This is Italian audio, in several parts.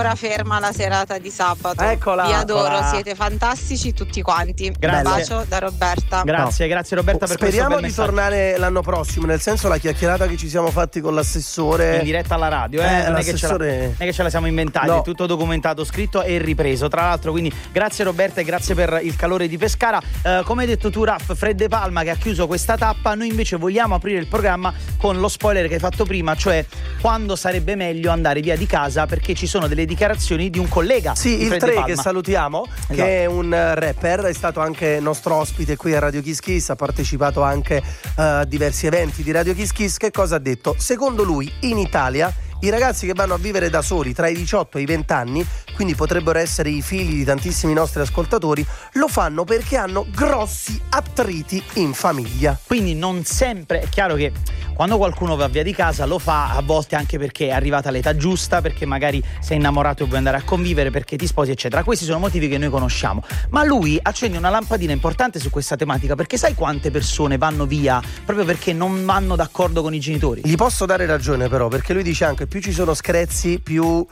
Ora ferma la serata di sabato. Eccola. Vi adoro, siete fantastici tutti quanti. Grazie. Un bacio da Roberta. Grazie Roberta per questo Speriamo bel di messaggio. tornare l'anno prossimo, nel senso la chiacchierata che ci siamo fatti con l'assessore In diretta alla radio, non è che ce la siamo inventati, No. è tutto documentato, scritto e ripreso. Tra l'altro, quindi grazie Roberta e grazie per il calore di Pescara. Come hai detto tu, Raff, Fred De Palma che ha chiuso questa tappa. Noi invece vogliamo aprire il programma con lo spoiler che hai fatto prima, cioè quando sarebbe meglio andare via di casa, perché ci sono delle dichiarazioni di un collega. Sì, di il Fred De 3 Palma. che salutiamo, Esatto. che è un rapper, è stato anche nostro ospite qui a Radio Kiss Kiss, ha partecipato anche a diversi eventi di Radio Kiss Kiss. Che cosa ha detto? Secondo lui in Italia i ragazzi che vanno a vivere da soli tra i 18 e i 20 anni, quindi potrebbero essere i figli di tantissimi nostri ascoltatori, lo fanno perché hanno grossi attriti in famiglia. Quindi non sempre, è chiaro che quando qualcuno va via di casa lo fa a volte anche perché è arrivata l'età giusta, perché magari sei innamorato e vuoi andare a convivere, perché ti sposi eccetera. Questi sono motivi che noi conosciamo, ma lui accende una lampadina importante su questa tematica, perché sai quante persone vanno via proprio perché non vanno d'accordo con i genitori? Gli posso dare ragione però, perché lui dice anche più ci sono screzi, più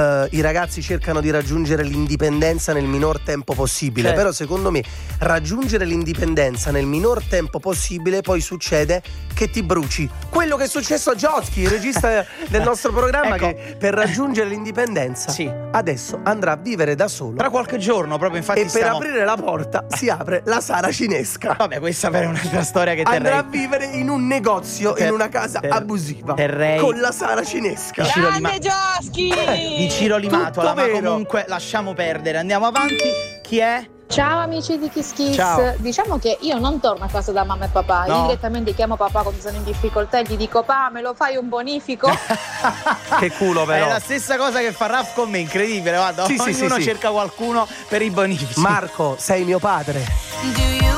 i ragazzi cercano di raggiungere l'indipendenza nel minor tempo possibile. Però secondo me raggiungere l'indipendenza nel minor tempo possibile poi succede che ti bruci. Quello che è successo a Josky, il regista del nostro programma, ecco, che per raggiungere l'indipendenza adesso andrà a vivere da solo. Tra qualche giorno proprio, infatti, e per aprire la porta si apre la Sara Cinesca. Vabbè, questa è un'altra storia che terrei. Andrà a vivere in un negozio, in una casa abusiva, con la Sara Cinesca. Grande Josky! Di Ciro Limato, Tutto ma vero. comunque lasciamo perdere, andiamo avanti. Chi è? Ciao amici di Kiss Kiss. Ciao. Diciamo che io non torno a casa da mamma e papà, No. io direttamente chiamo papà quando sono in difficoltà e gli dico: "Pa, me lo fai un bonifico?" Che culo però. È la stessa cosa che fa Raff con me, incredibile, guarda, Sì, ognuno sì. cerca qualcuno per i bonifici. Marco, sei mio padre.